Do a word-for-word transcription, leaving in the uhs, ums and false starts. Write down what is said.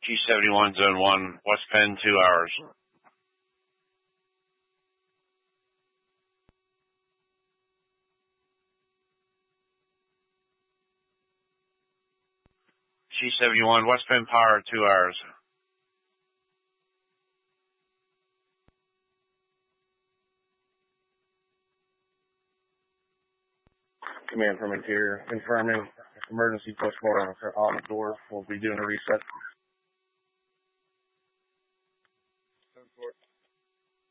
G seventy-one, Zone one, West Penn, two hours. G seventy-one, West Penn Power, two hours. Command from interior, confirming emergency push button on the door. We'll be doing a reset.